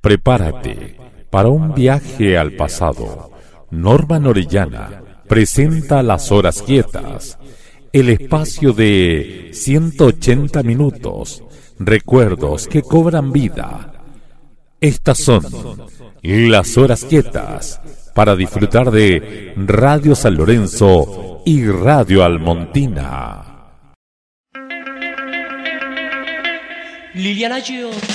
Prepárate para un viaje al pasado. Norman Orellana presenta Las Horas Quietas, el espacio de 180 minutos, recuerdos que cobran vida. Estas son Las Horas Quietas, para disfrutar de Radio San Lorenzo y Radio Almontina. Liliana, yo